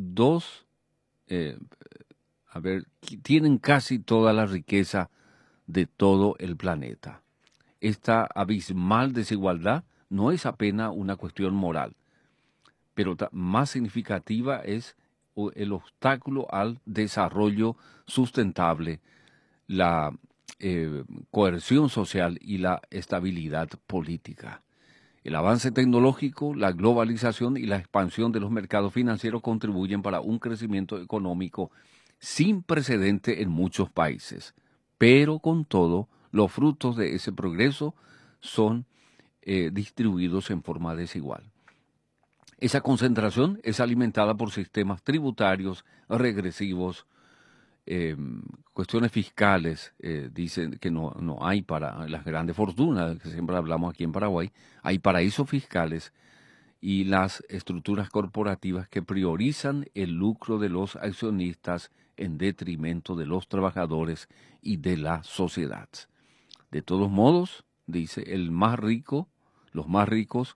tienen casi toda la riqueza de todo el planeta. Esta abismal desigualdad no es apenas una cuestión moral, pero más significativa es el obstáculo al desarrollo sustentable, la coerción social y la estabilidad política. El avance tecnológico, la globalización y la expansión de los mercados financieros contribuyen para un crecimiento económico sin precedente en muchos países. Pero con todo, los frutos de ese progreso son distribuidos en forma desigual. Esa concentración es alimentada por sistemas tributarios regresivos, cuestiones fiscales, dicen que no hay para las grandes fortunas, que siempre hablamos aquí en Paraguay, hay paraísos fiscales y las estructuras corporativas que priorizan el lucro de los accionistas en detrimento de los trabajadores y de la sociedad. De todos modos, dice, los más ricos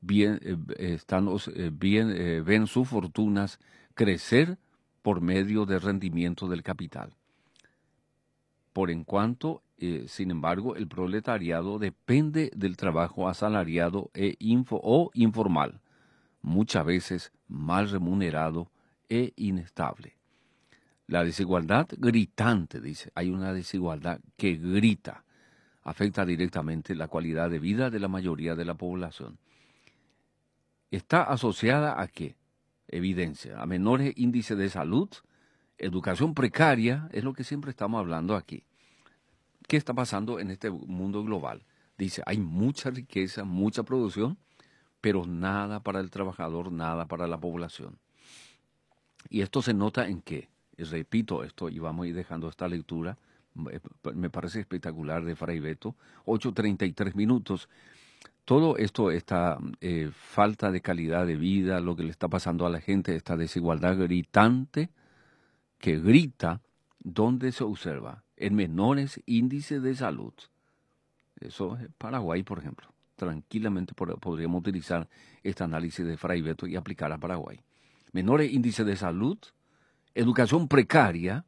ven sus fortunas crecer por medio del rendimiento del capital. Por en cuanto, sin embargo, el proletariado depende del trabajo asalariado o informal, muchas veces mal remunerado e inestable. La desigualdad gritante, dice, hay una desigualdad que grita, afecta directamente la calidad de vida de la mayoría de la población. ¿Está asociada a qué? Evidencia, a menores índices de salud, educación precaria, es lo que siempre estamos hablando aquí. ¿Qué está pasando en este mundo global? Dice, hay mucha riqueza, mucha producción, pero nada para el trabajador, nada para la población. Y esto se nota en qué, y repito esto, y vamos a ir dejando esta lectura, me parece espectacular, de Fray Beto, 8:33 minutos. Todo esto, esta falta de calidad de vida, lo que le está pasando a la gente, esta desigualdad gritante que grita, ¿dónde se observa? En menores índices de salud. Eso es Paraguay, por ejemplo. Tranquilamente podríamos utilizar este análisis de Fray Beto y aplicar a Paraguay. Menores índices de salud, educación precaria,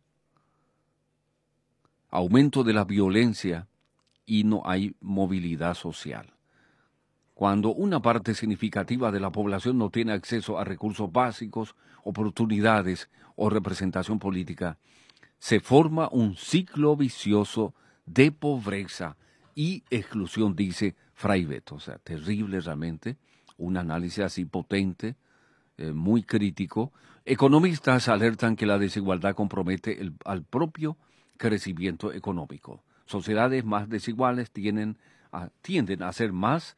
aumento de la violencia y no hay movilidad social. Cuando una parte significativa de la población no tiene acceso a recursos básicos, oportunidades o representación política, se forma un ciclo vicioso de pobreza y exclusión, dice Fray Beto. O sea, terrible realmente, un análisis así potente, muy crítico. Economistas alertan que la desigualdad compromete al propio crecimiento económico. Sociedades más desiguales tienden a ser más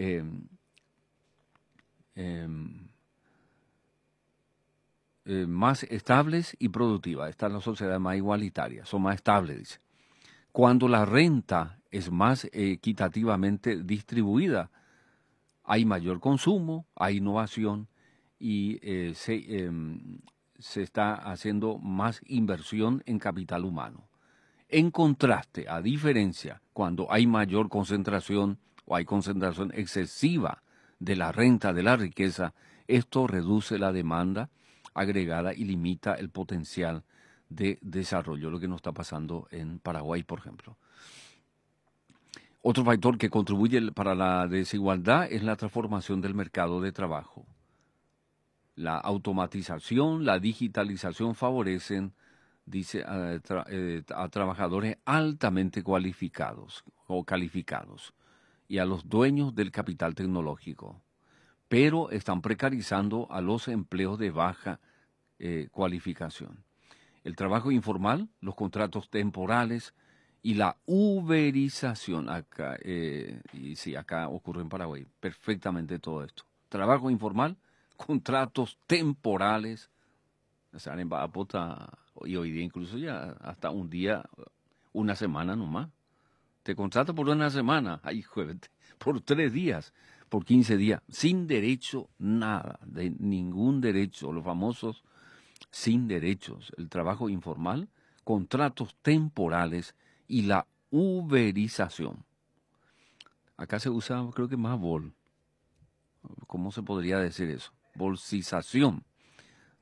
más estables y productivas. Están las sociedades más igualitarias, son más estables, dice. Cuando la renta es más equitativamente distribuida, hay mayor consumo, hay innovación y se está haciendo más inversión en capital humano. En contraste, a diferencia, cuando hay mayor concentración o hay concentración excesiva de la renta, de la riqueza, esto reduce la demanda agregada y limita el potencial de desarrollo, lo que nos está pasando en Paraguay, por ejemplo. Otro factor que contribuye para la desigualdad es la transformación del mercado de trabajo. La automatización, la digitalización favorecen, dice, a trabajadores altamente cualificados o calificados y a los dueños del capital tecnológico, pero están precarizando a los empleos de baja cualificación. El trabajo informal, los contratos temporales y la uberización, acá, y sí, acá ocurre en Paraguay, perfectamente todo esto. Trabajo informal, contratos temporales, salen y hoy día incluso ya hasta un día, una semana nomás. Te contrata por una semana, ay, jueves, por 3 días, por 15 días, sin derecho nada, de ningún derecho, los famosos sin derechos, el trabajo informal, contratos temporales y la uberización. Acá se usa, creo que más ¿cómo se podría decir eso? Bolsización.